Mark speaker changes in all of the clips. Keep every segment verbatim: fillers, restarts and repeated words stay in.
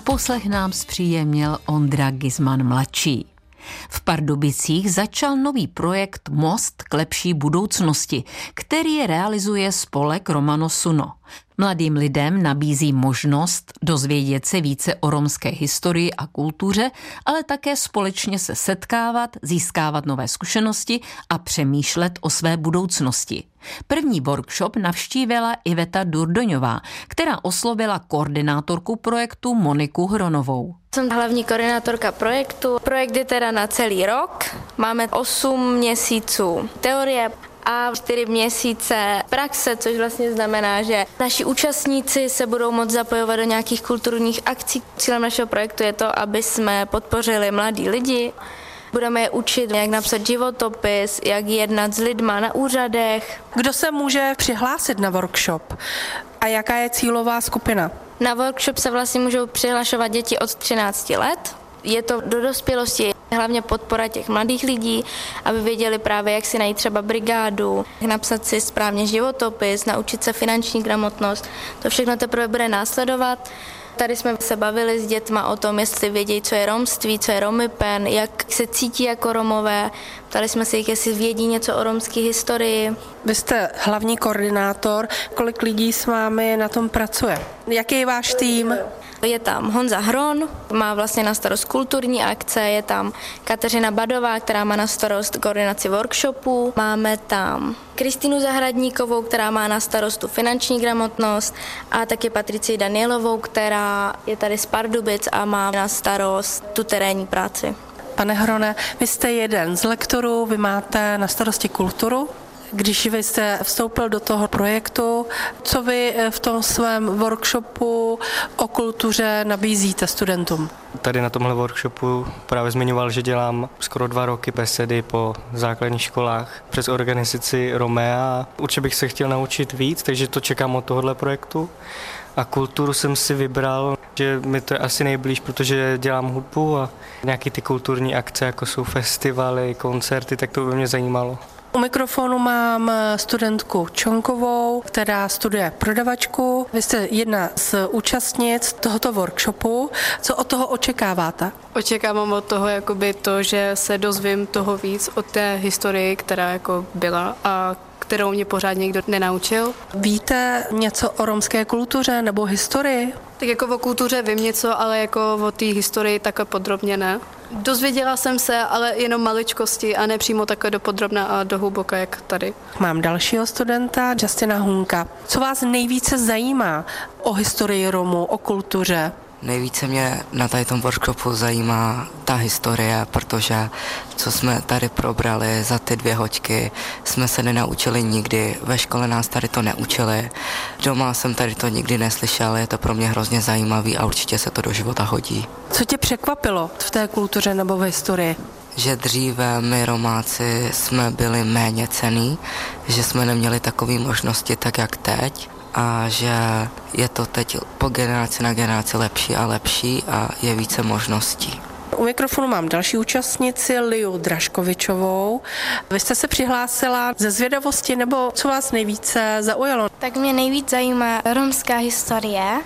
Speaker 1: Poslech nám zpříjemnil Ondra Gizman mladší. V Pardubicích začal nový projekt Most k lepší budoucnosti, který realizuje spolek Romano Suno. Mladým lidem nabízí možnost dozvědět se více o romské historii a kultuře, ale také společně se setkávat, získávat nové zkušenosti a přemýšlet o své budoucnosti. První workshop navštívila Iveta Durdoňová, která oslovila koordinátorku projektu Moniku Hronovou.
Speaker 2: Jsem hlavní koordinátorka projektu. Projekt je teda na celý rok. Máme osm měsíců teorie a čtyři měsíce praxe, což vlastně znamená, že naši účastníci se budou moct zapojovat do nějakých kulturních akcí. Cílem našeho projektu je to, aby jsme podpořili mladí lidi. Budeme je učit, jak napsat životopis, jak jednat s lidma na úřadech.
Speaker 3: Kdo se může přihlásit na workshop a jaká je cílová skupina?
Speaker 2: Na workshop se vlastně můžou přihlašovat děti od třinácti let. Je to do dospělosti, hlavně podpora těch mladých lidí, aby věděli právě, jak si najít třeba brigádu, jak napsat si správně životopis, naučit se finanční gramotnost. To všechno teprve bude následovat. Tady jsme se bavili s dětma o tom, jestli vědí, co je romství, co je romipen, jak se cítí jako Romové. Ptali jsme se jich, jestli vědí něco o romské historii.
Speaker 3: Vy jste hlavní koordinátor. Kolik lidí s vámi na tom pracuje? Jaký je váš tým?
Speaker 2: Je tam Honza Hron, má vlastně na starost kulturní akce, je tam Kateřina Badová, která má na starost koordinaci workshopů, máme tam Kristýnu Zahradníkovou, která má na starost tu finanční gramotnost a taky Patricii Danielovou, která je tady z Pardubic a má na starost tu terénní práci.
Speaker 3: Pane Hrone, vy jste jeden z lektorů, vy máte na starosti kulturu. Když vy jste vstoupil do toho projektu, co vy v tom svém workshopu o kultuře nabízíte studentům?
Speaker 4: Tady na tomhle workshopu právě zmiňoval, že dělám skoro dva roky besedy po základních školách přes organizaci Romea. Určitě bych se chtěl naučit víc, takže to čekám od tohohle projektu. A kulturu jsem si vybral, že mi to je asi nejblíž, protože dělám hudbu a nějaké ty kulturní akce, jako jsou festivaly, koncerty, tak to by mě zajímalo.
Speaker 3: U mikrofonu mám studentku Čonkovou, která studuje prodavačku. Vy jste jedna z účastnic tohoto workshopu. Co od toho očekáváte?
Speaker 5: Očekávám od toho jakoby to, že se dozvím toho víc o té historii, která jako byla a kterou mě pořád někdo nenaučil.
Speaker 3: Víte něco o romské kultuře nebo historii?
Speaker 5: Tak jako o kultuře vím něco, ale jako o té historii takhle podrobně ne. Dozvěděla jsem se, ale jenom maličkosti a ne přímo takhle dopodrobna a dohluboka, jak tady.
Speaker 3: Mám dalšího studenta, Justina Hunka. Co vás nejvíce zajímá o historii Romů, o kultuře?
Speaker 6: Nejvíce mě na tady tom workshopu zajímá ta historie, protože co jsme tady probrali za ty dvě hoďky, jsme se nenaučili nikdy, ve škole nás tady to neučili, doma jsem tady to nikdy neslyšel, je to pro mě hrozně zajímavý a určitě se to do života hodí.
Speaker 3: Co tě překvapilo v té kultuře nebo v historii?
Speaker 6: Že dříve my Romáci jsme byli méně cenní, že jsme neměli takové možnosti tak jak teď, a že je to teď po generaci na generaci lepší a lepší a je více možností.
Speaker 3: U mikrofonu mám další účastnici, Liu Draškovičovou. Vy jste se přihlásila ze zvědavosti, nebo co vás nejvíce zaujalo?
Speaker 7: Tak mě nejvíc zajímá romská historie.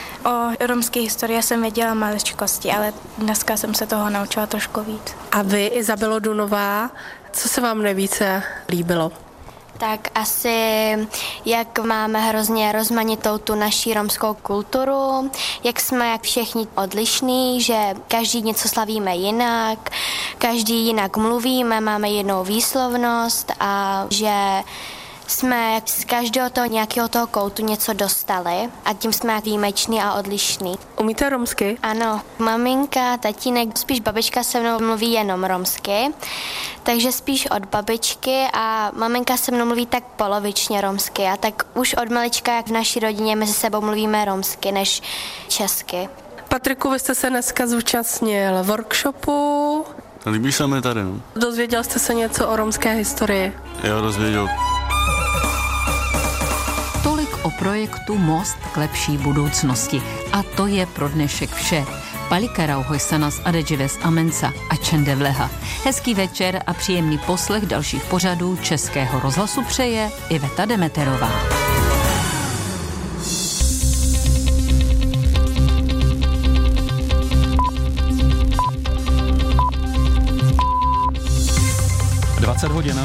Speaker 7: O romské historii jsem věděla maličkosti, ale dneska jsem se toho naučila trošku víc.
Speaker 3: A vy, Izabelo Dunová, co se vám nejvíce líbilo?
Speaker 8: Tak asi, jak máme hrozně rozmanitou tu naší romskou kulturu, jak jsme jak všichni odlišní, že každý něco slavíme jinak, každý jinak mluvíme, máme jinou výslovnost a že jsme z každého toho nějakého toho koutu něco dostali a tím jsme výjimeční a odlišní.
Speaker 3: Umíte romsky?
Speaker 8: Ano. Maminka, tatínek, spíš babička se mnou mluví jenom romsky, takže spíš od babičky a maminka se mnou mluví tak polovičně romsky a tak už od malička, jak v naší rodině mezi sebou mluvíme romsky než česky.
Speaker 3: Patriku, vy jste se dneska zúčastnil workshopu.
Speaker 9: Líbí se mi tady, no.
Speaker 3: Dozvěděl jste se něco o romské historii?
Speaker 9: Jo, dozvěděl.
Speaker 1: Tolik o projektu Most k lepší budoucnosti. A to je pro dnešek vše. Palikarau hojsanas adedžives amensa a čendevleha. Hezký večer a příjemný poslech dalších pořadů Českého rozhlasu přeje Iveta Demeterová.
Speaker 10: deset hodin.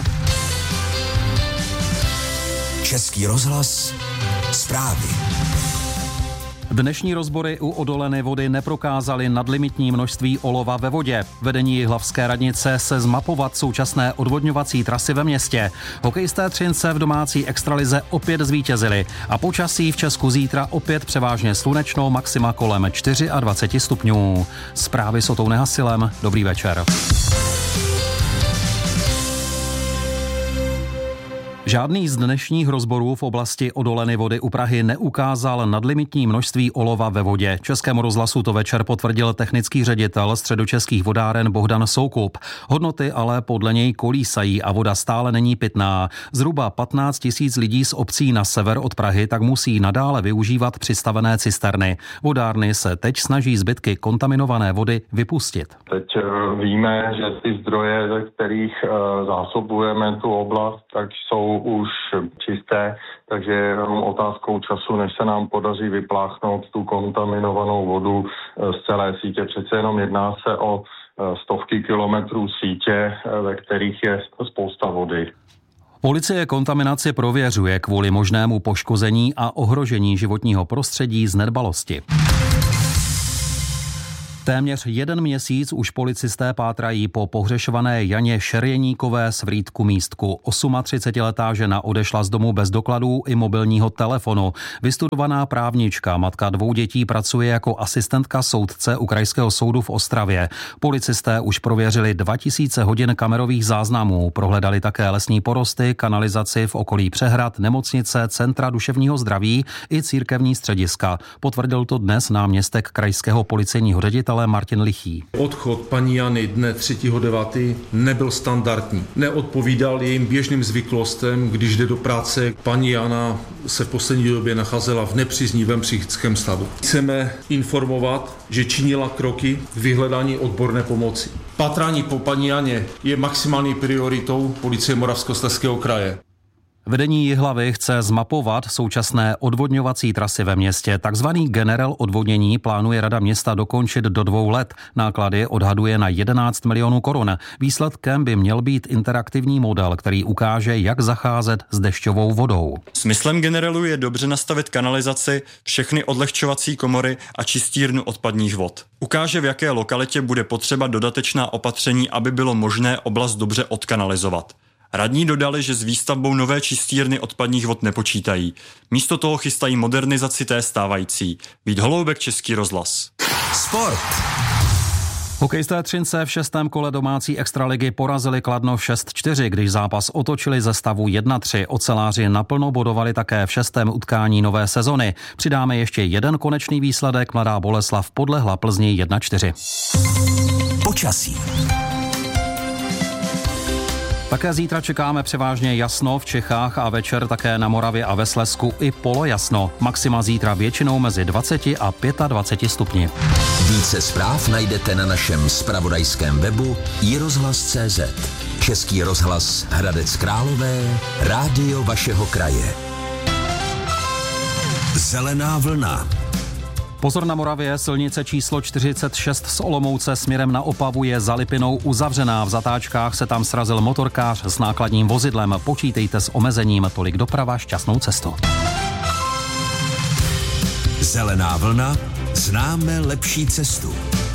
Speaker 11: Český rozhlas, zprávy.
Speaker 10: Dnešní rozbory u Odoleny vody neprokázaly nadlimitní množství olova ve vodě. Vedení jihlavské radnice se zmapovat současné odvodňovací trasy ve městě. Hokejisté Třince v domácí extralize opět zvítězili a počasí v Česku zítra opět převážně slunečno, maxima kolem dvacet čtyři stupňů. Zprávy s Otou Nehasilem. Dobrý večer. Žádný z dnešních rozborů v oblasti Odoleny vody u Prahy neukázal nadlimitní množství olova ve vodě. Českému rozhlasu to večer potvrdil technický ředitel Středočeských vodáren Bohdan Soukup. Hodnoty ale podle něj kolísají a voda stále není pitná. Zhruba patnáct tisíc lidí z obcí na sever od Prahy tak musí nadále využívat přistavené cisterny. Vodárny se teď snaží zbytky kontaminované vody vypustit.
Speaker 12: Teď víme, že ty zdroje, ze kterých zásobujeme tu oblast, tak jsou už čisté, takže je jenom otázkou času, než se nám podaří vypláchnout tu kontaminovanou vodu z celé sítě. Přece jenom jedná se o stovky kilometrů sítě, ve kterých je spousta vody.
Speaker 10: Policie kontaminaci prověřuje kvůli možnému poškození a ohrožení životního prostředí z nedbalosti. Téměř jeden měsíc už policisté pátrají po pohřešované Janě Šerjeníkové z Vrítku Místku. třicetiosmiletá žena odešla z domu bez dokladů i mobilního telefonu. Vystudovaná právnička, matka dvou dětí, pracuje jako asistentka soudce u Krajského soudu v Ostravě. Policisté už prověřili dva tisíce hodin kamerových záznamů, prohledali také lesní porosty, kanalizaci v okolí přehrad, nemocnice, centra duševního zdraví i církevní střediska. Potvrdil to dnes náměstek krajského policejního ředitele Martin Lichý.
Speaker 13: Odchod paní Jany dne třetího devátého nebyl standardní. Neodpovídal jejím běžným zvyklostem, když jde do práce. Paní Jana se v poslední době nacházela v nepříznivém psychickém stavu. Chceme informovat, že činila kroky k vyhledání odborné pomoci. Pátrání po paní Janě je maximální prioritou policie Moravskoslezského kraje.
Speaker 10: Vedení Jihlavy chce zmapovat současné odvodňovací trasy ve městě. Takzvaný generel odvodnění plánuje rada města dokončit do dvou let. Náklady odhaduje na jedenáct milionů korun. Výsledkem by měl být interaktivní model, který ukáže, jak zacházet s dešťovou vodou.
Speaker 14: Smyslem generelu je dobře nastavit kanalizaci, všechny odlehčovací komory a čistírnu odpadních vod. Ukáže, v jaké lokalitě bude potřeba dodatečná opatření, aby bylo možné oblast dobře odkanalizovat. Radní dodali, že s výstavbou nové čistírny odpadních vod nepočítají. Místo toho chystají modernizaci té stávající. Vít Holoubek, Český rozhlas.
Speaker 11: Sport.
Speaker 10: Hokejisté Třince v šestém kole domácí extraligy porazili Kladno šest čtyři, když zápas otočili ze stavu jedna tři. Oceláři naplno bodovali také v šestém utkání nové sezony. Přidáme ještě jeden konečný výsledek. Mladá Boleslav podlehla Plzni jedna čtyři.
Speaker 11: Počasí.
Speaker 10: Také zítra čekáme převážně jasno v Čechách a večer také na Moravě a ve Slezsku i polojasno. Maxima zítra většinou mezi dvacet a dvacet pět stupni.
Speaker 11: Více zpráv najdete na našem zpravodajském webu i rozhlas tečka cé zet. Český rozhlas Hradec Králové, rádio vašeho kraje. Zelená vlna.
Speaker 10: Pozor na Moravě, silnice číslo čtyřicet šest z Olomouce směrem na Opavu je za Lipinou uzavřená. V zatáčkách se tam srazil motorkář s nákladním vozidlem. Počítejte s omezením, tolik doprava, šťastnou cestu.
Speaker 11: Zelená vlna, známe lepší cestu.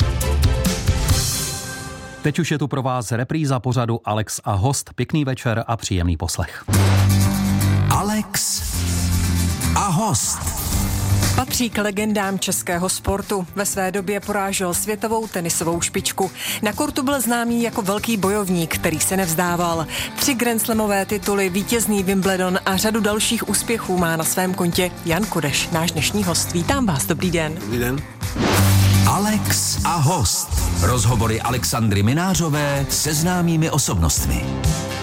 Speaker 10: Teď už je tu pro vás repríza pořadu Alex a host. Pěkný večer a příjemný poslech.
Speaker 11: Alex a host.
Speaker 15: Patří k legendám českého sportu. Ve své době porážel světovou tenisovou špičku. Na kortu byl známý jako velký bojovník, který se nevzdával. Tři grandslamové tituly, vítězný Wimbledon a řadu dalších úspěchů má na svém kontě Jan Kudeš, náš dnešní host. Vítám vás, dobrý den.
Speaker 11: Dobrý den. Alex a host. Rozhovory Alexandry Minářové se známými osobnostmi.